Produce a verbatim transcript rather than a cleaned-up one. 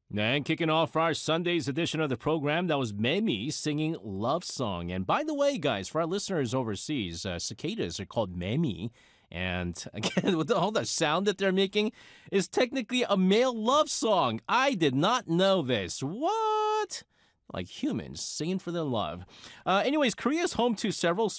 And kicking off our Sunday's edition of the program, that was Memi singing Love Song. And by the way, guys, for our listeners overseas, uh, cicadas are called Memi. And again, with all the sound that they're making, is technically a male love song. I did not know this. What? Like humans singing for their love. Uh, anyways, Korea is home to several